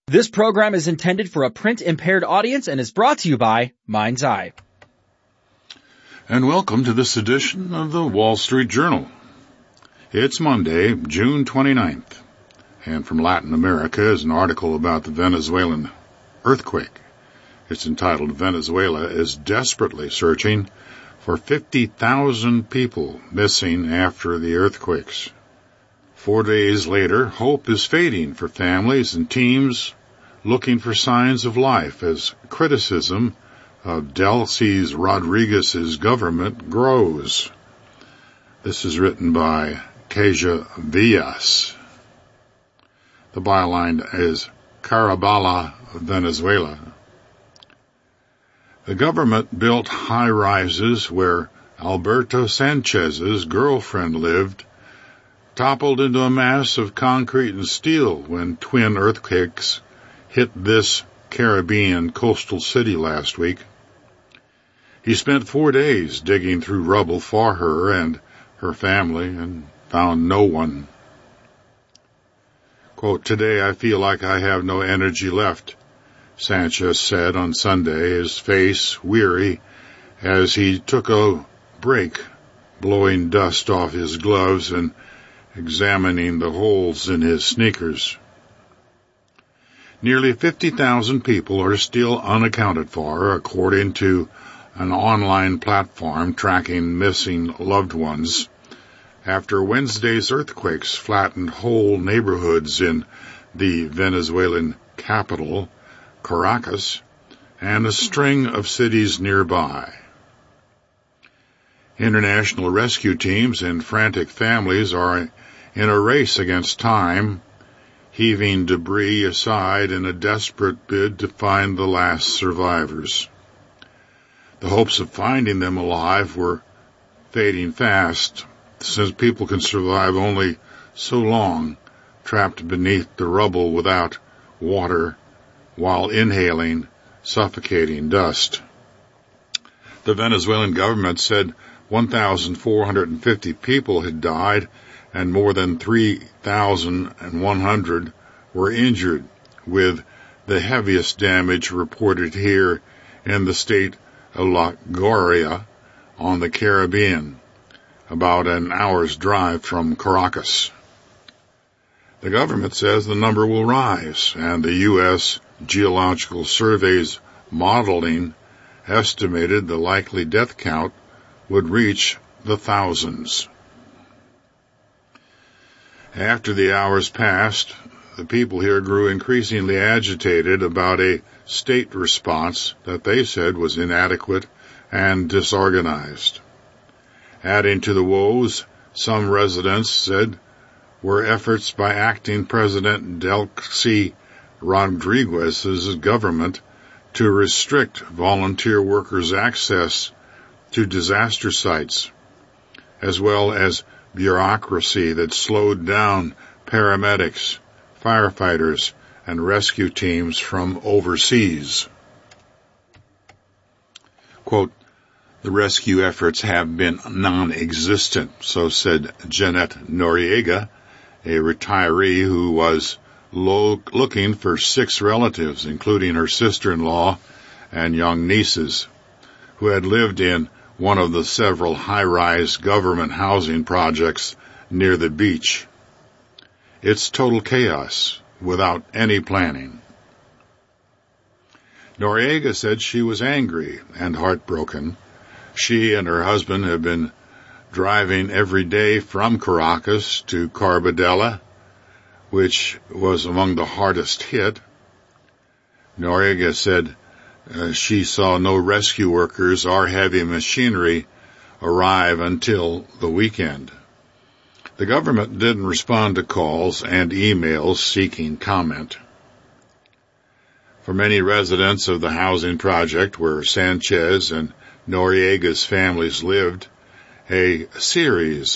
This program is intended for a print-impaired audience and is brought to you by Mind's Eye. And welcome to this edition of the Wall Street Journal. It's Monday, June 29th, and from Latin America is an article about the Venezuelan earthquake. It's entitled, "Venezuela is Desperately Searching for 50,000 People Missing After the Earthquakes." 4 days later, hope is fading for families and teams looking for signs of life as criticism of Delcy Rodriguez's government grows. This is written by Keja Villas. The byline is Carabala, Venezuela. The government built high-rises where Alberto Sanchez's girlfriend lived, toppled into a mass of concrete and steel when twin earthquakes hit this Caribbean coastal city last week. He spent 4 days digging through rubble for her and her family and found no one. Quote, "Today I feel like I have no energy left," Sanchez said on Sunday, his face weary as he took a break, blowing dust off his gloves and examining the holes in his sneakers. Nearly 50,000 people are still unaccounted for, according to an online platform tracking missing loved ones, after Wednesday's earthquakes flattened whole neighborhoods in the Venezuelan capital, Caracas, and a string of cities nearby. International rescue teams and frantic families are in a race against time, heaving debris aside in a desperate bid to find the last survivors. The hopes of finding them alive were fading fast, since people can survive only so long trapped beneath the rubble without water while inhaling suffocating dust. The Venezuelan government said 1,450 people had died and more than 3,100 were injured, with the heaviest damage reported here in the state of La Guaira on the Caribbean, about an hour's drive from Caracas. The government says the number will rise, and the U.S. Geological Survey's modeling estimated the likely death count would reach the thousands. After the hours passed, the people here grew increasingly agitated about a state response that they said was inadequate and disorganized. Adding to the woes, some residents said were efforts by acting President Delcy Rodriguez's government to restrict volunteer workers' access to disaster sites, as well as bureaucracy that slowed down paramedics, firefighters, and rescue teams from overseas. Quote, "The rescue efforts have been non-existent," so said Jeanette Noriega, a retiree who was looking for 6 relatives, including her sister-in-law and young nieces, who had lived in one of the several high-rise government housing projects near the beach. "It's total chaos, without any planning." Noriega said she was angry and heartbroken. She and her husband have been driving every day from Caracas to Carbadella, which was among the hardest hit. Noriega said she saw no rescue workers or heavy machinery arrive until the weekend. The government didn't respond to calls and emails seeking comment. For many residents of the housing project where Sanchez and Noriega's families lived, a series